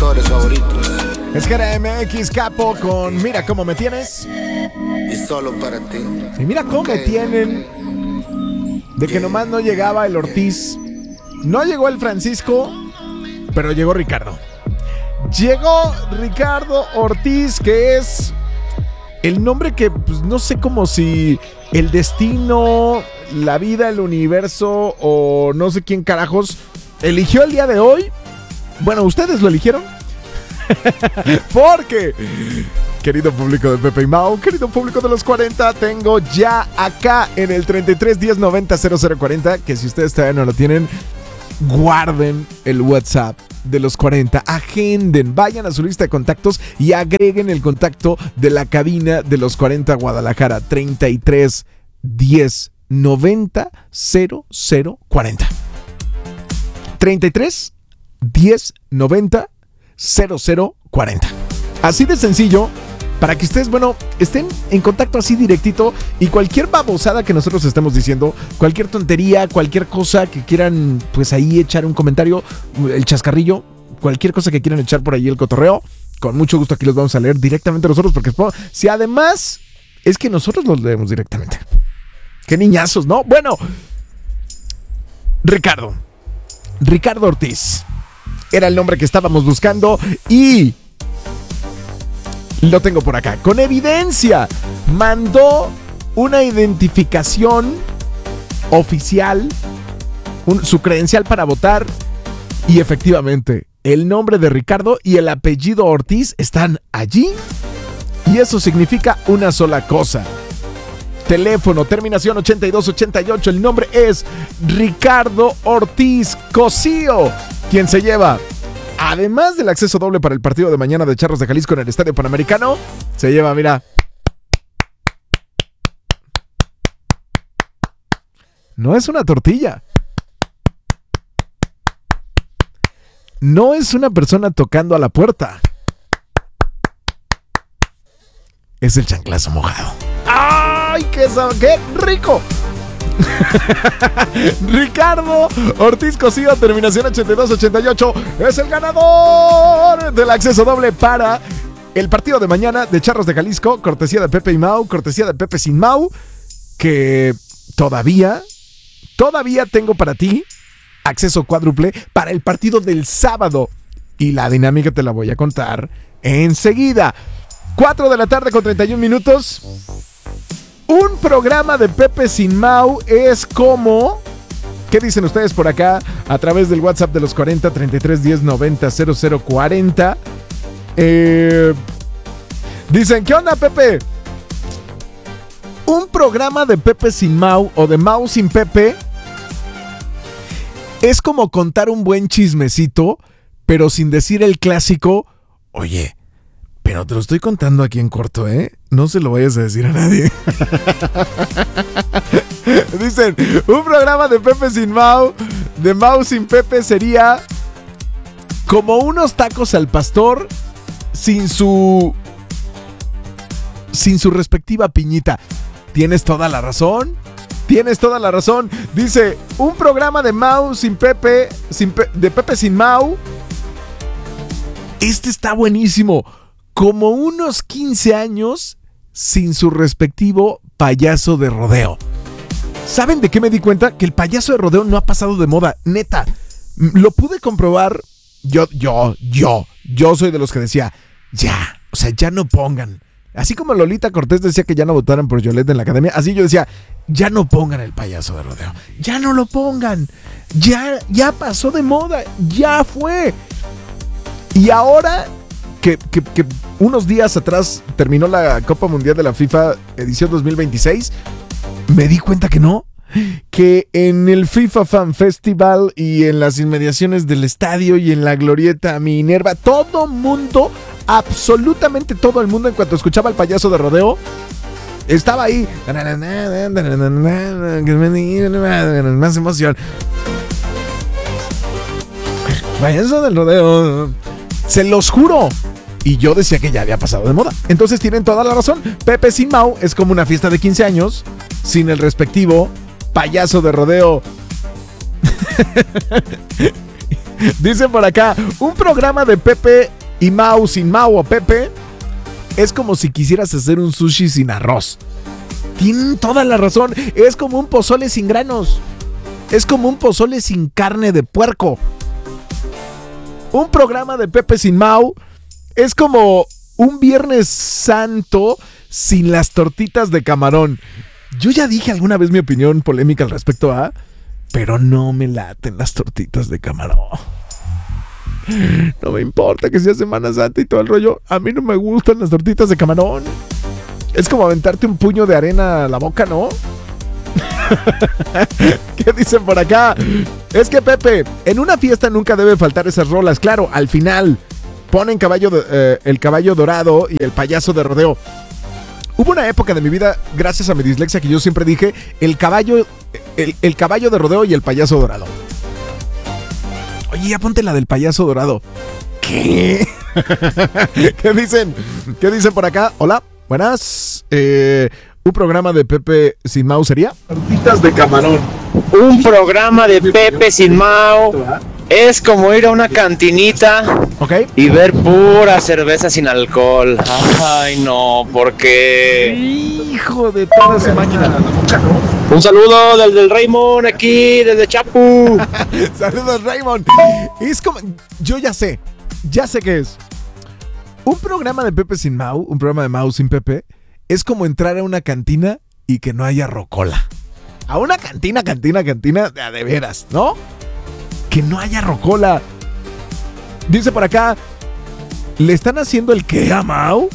profesores favoritos. Es que era MX Capo con Mira Cómo Me Tienes. Y solo para ti. Y mira cómo me tienen. De que nomás no llegaba el Ortiz. No llegó el Francisco, pero llegó Ricardo. Llegó Ricardo Ortiz, que es el nombre que, pues, no sé, como si el destino, la vida, el universo o no sé quién carajos eligió el día de hoy. Bueno, ¿ustedes lo eligieron? Porque, querido público de Pepe y Mau, querido público de los 40, tengo ya acá en el 33 10 90 0040, que si ustedes todavía no lo tienen, guarden el WhatsApp de los 40, agenden, vayan a su lista de contactos y agreguen el contacto de la cabina de los 40 Guadalajara, 33 10 90 0040. 33 10 90 0040. Así de sencillo, para que ustedes, bueno, estén en contacto así directito y cualquier babosada que nosotros estemos diciendo, cualquier tontería, cualquier cosa que quieran, pues ahí echar un comentario, el chascarrillo, cualquier cosa que quieran echar por ahí el cotorreo, con mucho gusto aquí los vamos a leer directamente nosotros, porque si además es que nosotros los leemos directamente. ¡Qué niñazos!, ¿no? Bueno, Ricardo Ortiz era el nombre que estábamos buscando y lo tengo por acá. Con evidencia, mandó una identificación oficial, su credencial para votar, y efectivamente, el nombre de Ricardo y el apellido Ortiz están allí, y eso significa una sola cosa. Teléfono, terminación 8288, el nombre es Ricardo Ortiz Cosío, quien se lleva, además del acceso doble para el partido de mañana de Charros de Jalisco en el Estadio Panamericano, se lleva, mira, no es una tortilla, no es una persona tocando a la puerta, es el chanclazo mojado. ¡Ay, qué rico! Ricardo Ortiz Cosío, terminación 8288, es el ganador del acceso doble para el partido de mañana de Charros de Jalisco, cortesía de Pepe y Mau, cortesía de Pepe sin Mau, que todavía tengo para ti acceso cuádruple para el partido del sábado, y la dinámica te la voy a contar enseguida. 4 de la tarde con 31 minutos. Un programa de Pepe sin Mau es como... ¿Qué dicen ustedes por acá? A través del WhatsApp de los 40, 33 10 90 0040. Dicen, ¿qué onda, Pepe? Un programa de Pepe sin Mau o de Mau sin Pepe es como contar un buen chismecito, pero sin decir el clásico, oye, pero te lo estoy contando aquí en corto, ¿eh? No se lo vayas a decir a nadie. Dicen, un programa de Pepe sin Mau, de Mau sin Pepe, sería como unos tacos al pastor sin su respectiva piñita. Tienes toda la razón. Dice, un programa de Mau sin Pepe, de Pepe sin Mau. Este está buenísimo. Como unos 15 años sin su respectivo payaso de rodeo. ¿Saben de qué me di cuenta? Que el payaso de rodeo no ha pasado de moda, neta. Lo pude comprobar. Yo soy de los que decía, ya no pongan. Así como Lolita Cortés decía que ya no votaran por Yolette en la academia, así yo decía, ya no pongan el payaso de rodeo. Ya no lo pongan. Ya pasó de moda. Ya fue. Y ahora que unos días atrás terminó la Copa Mundial de la FIFA edición 2026, me di cuenta que no, que en el FIFA Fan Festival y en las inmediaciones del estadio y en la glorieta Minerva, todo mundo, absolutamente todo el mundo, en cuanto escuchaba el payaso de rodeo, estaba ahí. Más emoción. Payaso del rodeo. Se los juro. Y yo decía que ya había pasado de moda. Entonces tienen toda la razón. Pepe sin Mau es como una fiesta de 15 años sin el respectivo payaso de rodeo. Dice por acá, un programa de Pepe y Mau sin Mau o Pepe es como si quisieras hacer un sushi sin arroz. Tienen toda la razón. Es como un pozole sin granos. Es como un pozole sin carne de puerco. Un programa de Pepe sin Mau es como un Viernes Santo sin las tortitas de camarón. Yo ya dije alguna vez mi opinión polémica al respecto a, pero no me laten las tortitas de camarón. No me importa que sea Semana Santa y todo el rollo. A mí no me gustan las tortitas de camarón. Es como aventarte un puño de arena a la boca, ¿no? ¿Qué dicen por acá? Es que Pepe, en una fiesta nunca debe faltar esas rolas. Claro, al final ponen el caballo dorado y el payaso de rodeo. Hubo una época de mi vida, gracias a mi dislexia, que yo siempre dije el caballo de rodeo y el payaso dorado. Oye, ya ponte la del payaso dorado. ¿Qué? ¿Qué dicen? ¿Qué dicen por acá? Hola, buenas. ¿Un programa de Pepe sin Mau sería? Tortitas de camarón. Un programa de Pepe sin Mau es como ir a una cantinita y ver pura cerveza sin alcohol. Ay, no, porque... Hijo de toda esa máquina. Un saludo desde el Raymond aquí, desde Chapu. Saludos, Raymond. Es como... Yo ya sé qué es. Un programa de Pepe sin Mau, un programa de Mau sin Pepe, es como entrar a una cantina y que no haya rocola. A una cantina de veras, ¿no? Que no haya rocola. Dice por acá, ¿le están haciendo el qué a Mau?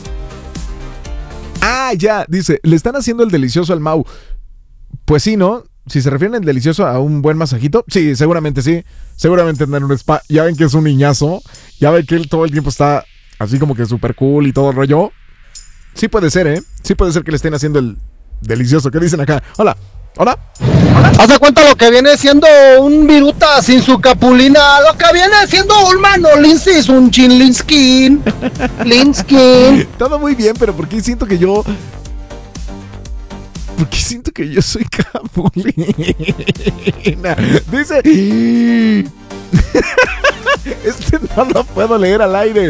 Ah, ya, dice, ¿le están haciendo el delicioso al Mau? Pues sí, ¿no? Si se refieren el delicioso a un buen masajito, sí. Seguramente tener un spa. Ya ven que es un niñazo. Ya ven que él todo el tiempo está así como que súper cool y todo el rollo. Sí puede ser, ¿eh? Sí puede ser que le estén haciendo el delicioso. ¿Qué dicen acá? Hola. Haz de cuenta lo que viene siendo un viruta sin su capulina, lo que viene siendo un Manolinsky, un Chinlinskin. Linskin. Todo muy bien, pero ¿por qué siento que yo... Porque siento que yo soy capulina? Dice... Este no lo puedo leer al aire.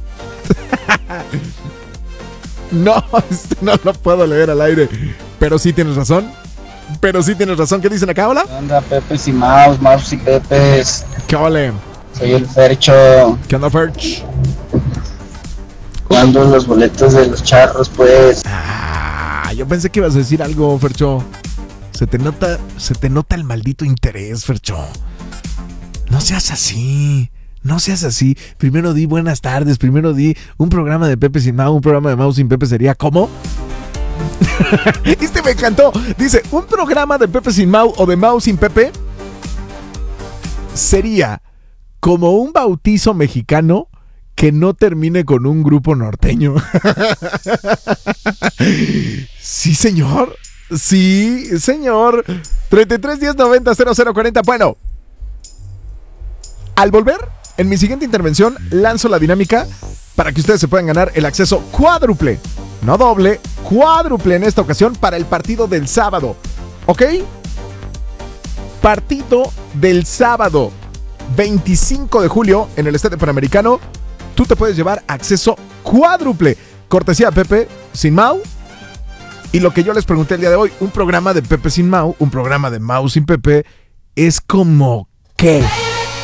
No, este no lo puedo leer al aire. Pero sí tienes razón. ¿Qué dicen acá? Hola. ¿Qué onda, Pepes y Maus y Pepes? ¿Qué ole? Soy el Fercho. ¿Qué onda, Ferch? ¿Cuándo los boletos de los charros, pues? Yo pensé que ibas a decir algo, Fercho. Se te nota el maldito interés, Fercho. No seas así. Primero di buenas tardes. Primero di un programa de Pepe sin Mau. Un programa de Mau sin Pepe sería ¿cómo? Este me encantó. Dice, un programa de Pepe sin Mau o de Mau sin Pepe sería como un bautizo mexicano que no termine con un grupo norteño. Sí, señor. 33 10 90 0040. Bueno, al volver, en mi siguiente intervención, lanzo la dinámica para que ustedes se puedan ganar el acceso cuádruple, no doble, cuádruple en esta ocasión para el partido del sábado. ¿Ok? Partido del sábado, 25 de julio, en el Estadio Panamericano. Tú te puedes llevar acceso cuádruple. Cortesía Pepe sin Mau. Y lo que yo les pregunté el día de hoy, un programa de Pepe sin Mau, un programa de Mau sin Pepe, es como ¿qué?